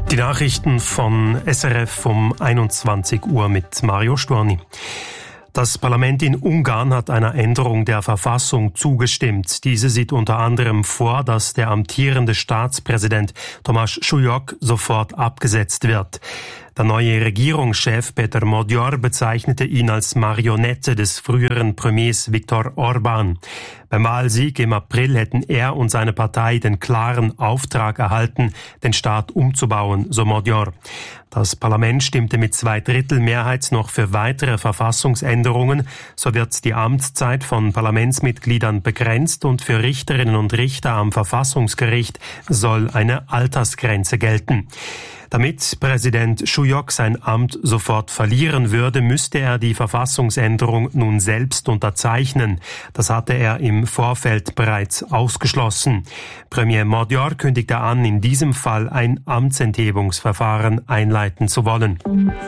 Die Nachrichten von SRF um 21 Uhr mit Mario Storni. Das Parlament in Ungarn hat einer Änderung der Verfassung zugestimmt. Diese sieht unter anderem vor, dass der amtierende Staatspräsident Tomáš Šujók sofort abgesetzt wird. Der neue Regierungschef Peter Magyar bezeichnete ihn als Marionette des früheren Premiers Viktor Orbán. Beim Wahlsieg im April hätten er und seine Partei den klaren Auftrag erhalten, den Staat umzubauen, so Magyar. Das Parlament stimmte mit 2/3 Mehrheit noch für weitere Verfassungsänderungen. So wird die Amtszeit von Parlamentsmitgliedern begrenzt und für Richterinnen und Richter am Verfassungsgericht soll eine Altersgrenze gelten. Damit Präsident Šujók sein Amt sofort verlieren würde, müsste er die Verfassungsänderung nun selbst unterzeichnen. Das hatte er im Vorfeld bereits ausgeschlossen. Premier Magyar kündigte an, in diesem Fall ein Amtsenthebungsverfahren einleiten zu wollen.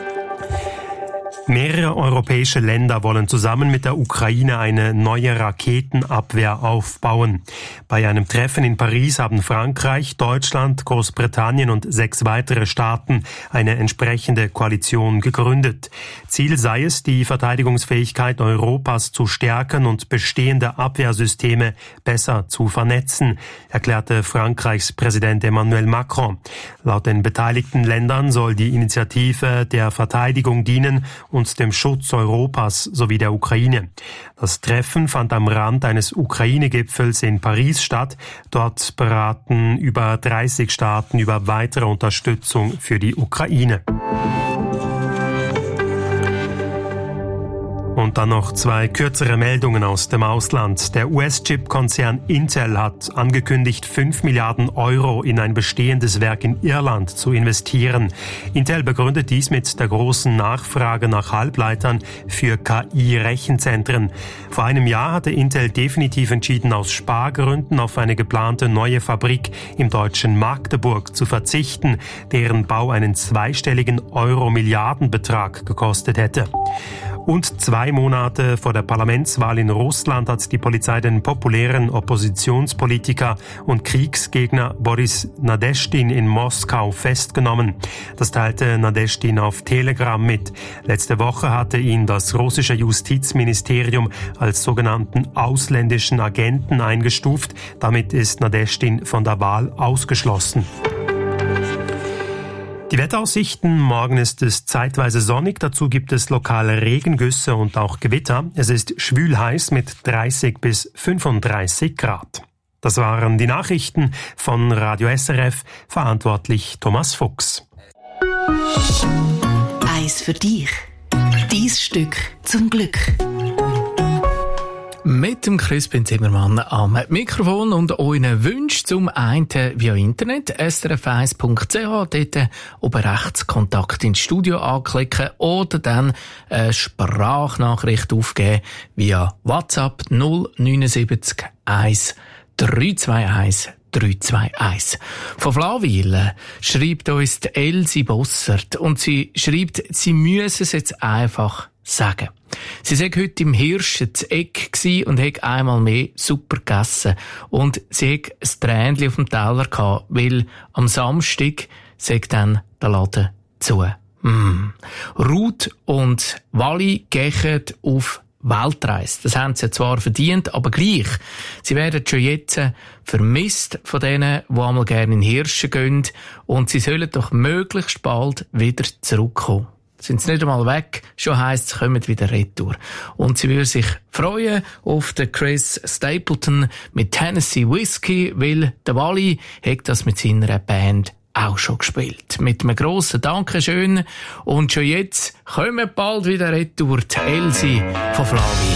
Mehrere europäische Länder wollen zusammen mit der Ukraine eine neue Raketenabwehr aufbauen. Bei einem Treffen in Paris haben Frankreich, Deutschland, Großbritannien und 6 weitere Staaten eine entsprechende Koalition gegründet. Ziel sei es, die Verteidigungsfähigkeit Europas zu stärken und bestehende Abwehrsysteme besser zu vernetzen, erklärte Frankreichs Präsident Emmanuel Macron. Laut den beteiligten Ländern soll die Initiative der Verteidigung dienen und dem Schutz Europas sowie der Ukraine. Das Treffen fand am Rand eines Ukraine-Gipfels in Paris statt. Dort beraten über 30 Staaten über weitere Unterstützung für die Ukraine. Und dann noch 2 kürzere Meldungen aus dem Ausland. Der US-Chip-Konzern Intel hat angekündigt, 5 Milliarden Euro in ein bestehendes Werk in Irland zu investieren. Intel begründet dies mit der großen Nachfrage nach Halbleitern für KI-Rechenzentren. Vor einem Jahr hatte Intel definitiv entschieden, aus Spargründen auf eine geplante neue Fabrik im deutschen Magdeburg zu verzichten, deren Bau einen zweistelligen Euro-Milliardenbetrag gekostet hätte. Und 2 Monate vor der Parlamentswahl in Russland hat die Polizei den populären Oppositionspolitiker und Kriegsgegner Boris Nadeschdin in Moskau festgenommen. Das teilte Nadeschdin auf Telegram mit. Letzte Woche hatte ihn das russische Justizministerium als sogenannten ausländischen Agenten eingestuft. Damit ist Nadeschdin von der Wahl ausgeschlossen. Die Wetteraussichten: Morgen ist es zeitweise sonnig, dazu gibt es lokale Regengüsse und auch Gewitter. Es ist schwül-heiß mit 30 bis 35 Grad. Das waren die Nachrichten von Radio SRF, verantwortlich Thomas Fuchs. Eins für dich. Dein Stück zum Glück. Mit dem Crispin Zimmermann am Mikrofon und euren Wünschen zum einen via Internet, srf1.ch, dort oben rechts Kontakt ins Studio anklicken oder dann eine Sprachnachricht aufgeben via WhatsApp 079 1 321 321. Von Flawil schreibt uns die Elsie Bossert und sie schreibt, sie müssen es jetzt einfach sagen. Sie sei heute im Hirschen zu Eck gsi und hat einmal mehr super gegessen. Und sie hat ein Tränchen auf dem Teller gehabt, weil am Samstag sei dann der Laden zu. Ruth und Wally gehen auf Weltreise. Das haben sie zwar verdient, aber gleich. Sie werden schon jetzt vermisst von denen, die einmal gerne in Hirschen gehen. Und sie sollen doch möglichst bald wieder zurückkommen. Sind sie nicht einmal weg, schon heisst es, kommen wieder retour. Und sie würde sich freuen auf den Chris Stapleton mit Tennessee Whiskey, weil der Wally hat das mit seiner Band auch schon gespielt. Mit einem grossen Dankeschön. Und schon jetzt kommen bald wieder retour die Elsie von Flavi.